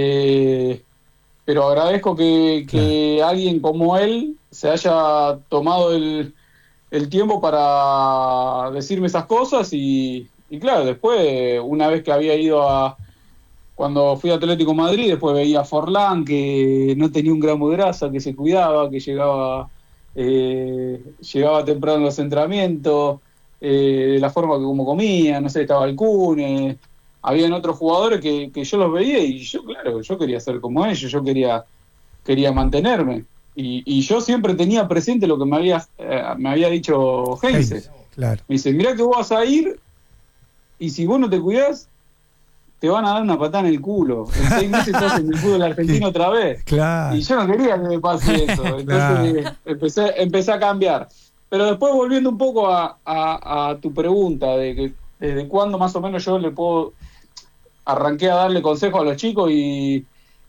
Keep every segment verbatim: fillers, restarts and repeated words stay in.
Eh, pero agradezco que, Claro. que alguien como él se haya tomado el, el tiempo para decirme esas cosas y, y claro, después, una vez que había ido a, cuando fui a Atlético Madrid, después veía a Forlán, que no tenía un gramo de grasa, que se cuidaba, que llegaba, eh, llegaba temprano a los entrenamientos, eh, de la forma que como comía, no sé, estaba el Cune, habían otros jugadores que, que yo los veía y yo, claro, yo quería ser como ellos, yo quería, quería mantenerme. Y, y yo siempre tenía presente lo que me había, eh, me había dicho Heinze. Heinze, claro. Me dice, mirá que vos vas a ir y si vos no te cuidás, te van a dar una patada en el culo. En seis meses estás en el fútbol argentino otra vez. Claro. Y yo no quería que me pase eso. Entonces Claro. empecé, empecé a cambiar. Pero después, volviendo un poco a, a, a tu pregunta de que desde cuándo más o menos yo le puedo... Arranqué a darle consejos a los chicos y,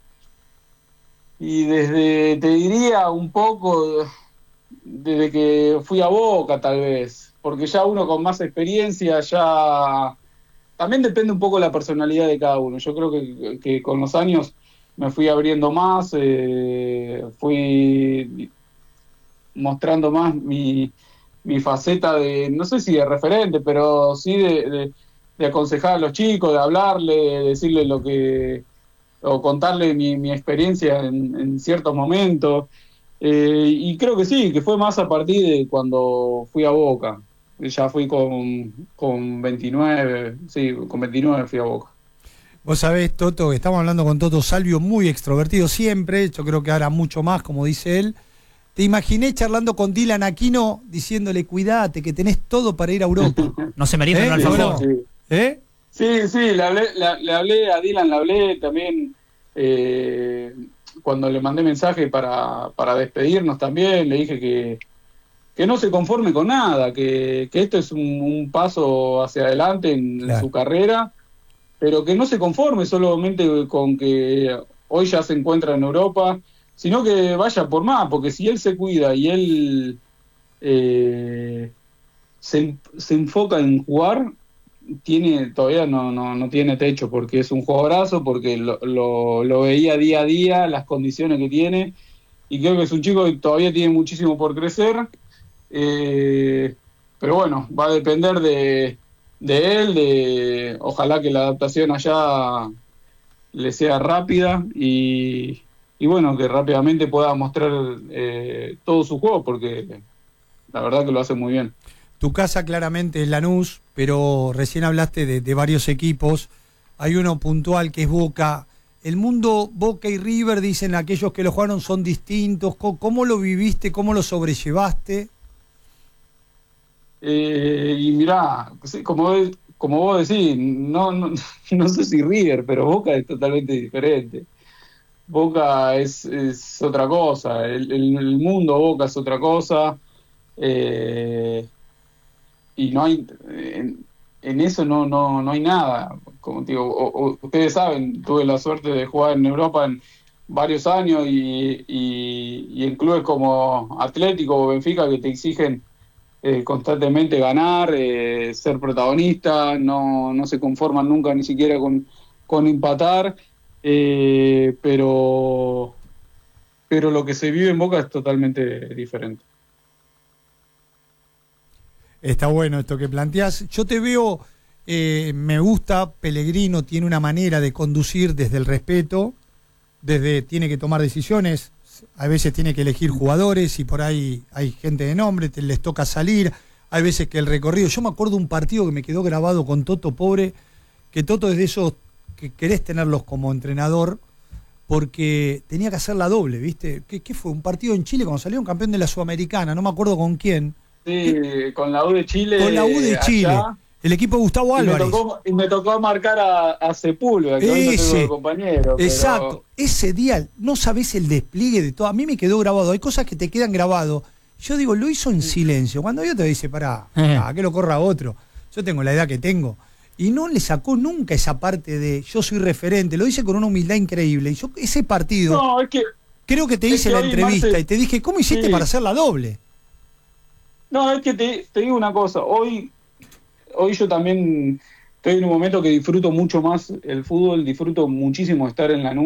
y desde, te diría un poco, desde que fui a Boca tal vez, porque ya uno con más experiencia ya... También depende un poco de la personalidad de cada uno. Yo creo que, que con los años me fui abriendo más, eh, fui mostrando más mi, mi faceta de, no sé si de referente, pero sí de, de, de aconsejar a los chicos, de hablarle, de decirle lo que, o contarle mi, mi experiencia en, en ciertos momentos. Eh, y creo que sí, que fue más a partir de cuando fui a Boca. Ya fui con, con veintinueve, sí, con veintinueve fui a Boca. Vos sabés, Toto, que estamos hablando con Toto Salvio, muy extrovertido siempre, yo creo que ahora mucho más, como dice él. Te imaginé charlando con Dylan Aquino, diciéndole, cuidate, que tenés todo para ir a Europa. No se merece ¿Eh? un alfajor. Sí, ¿Eh? sí, sí, le hablé, le, le hablé a Dylan, le hablé también eh, cuando le mandé mensaje para, para despedirnos también, le dije que, que no se conforme con nada, que, que esto es un, un paso hacia adelante en, Claro. en su carrera, pero que no se conforme solamente con que hoy ya se encuentra en Europa, sino que vaya por más, porque si él se cuida y él eh, se, se enfoca en jugar, tiene todavía no, no, no tiene techo, porque es un jugadorazo, porque lo, lo, lo veía día a día, las condiciones que tiene, y creo que es un chico que todavía tiene muchísimo por crecer, eh, pero bueno, va a depender de, de él, de ojalá que la adaptación allá le sea rápida y, y bueno, que rápidamente pueda mostrar eh, todo su juego, porque la verdad que lo hace muy bien. Tu casa claramente es Lanús, pero recién hablaste de, de varios equipos. Hay uno puntual que es Boca. El mundo Boca y River, dicen aquellos que lo jugaron, son distintos. ¿Cómo, cómo lo viviste? ¿Cómo lo sobrellevaste? Eh, y mirá, como, como vos decís, no, no, no sé si River, pero Boca es totalmente diferente. Boca es, es otra cosa, el, el, el mundo Boca es otra cosa. Eh, y no hay en, en eso no no no hay nada, como te digo, o, o, ustedes saben, tuve la suerte de jugar en Europa en varios años y, y, y en clubes como Atlético o Benfica que te exigen eh, constantemente ganar, eh, ser protagonista, no, no se conforman nunca ni siquiera con, con empatar, eh, pero pero lo que se vive en Boca es totalmente diferente. Está bueno esto que planteás. Yo te veo, eh, me gusta, Pellegrino tiene una manera de conducir desde el respeto, desde tiene que tomar decisiones, a veces tiene que elegir jugadores y por ahí hay gente de nombre, te, les toca salir, hay veces que el recorrido, yo me acuerdo un partido que me quedó grabado con Toto Pobre, que Toto es de esos que querés tenerlos como entrenador, porque tenía que hacer la doble, ¿viste? ¿Qué, qué fue? Un partido en Chile cuando salió un campeón de la Sudamericana, no me acuerdo con quién. Sí, con la U de Chile. Con la U de Chile, allá, el equipo de Gustavo y me Álvarez. tocó, y me tocó marcar a, a Sepúlveda, que hoy no tengo de compañero. Exacto, Pero... ese día no sabés el despliegue de todo. A mí me quedó grabado, hay cosas que te quedan grabado. Yo digo, lo hizo en silencio. Cuando yo te dice, pará, pará, que lo corra otro. Yo tengo la edad que tengo. Y no le sacó nunca esa parte de yo soy referente, lo dice con una humildad increíble. Y yo ese partido, No, es que, creo que te es hice que la hoy, entrevista Marce, y te dije, ¿cómo hiciste sí. para hacer la doble? No, es que te, te digo una cosa, hoy, hoy yo también estoy en un momento que disfruto mucho más el fútbol, disfruto muchísimo estar en la nube.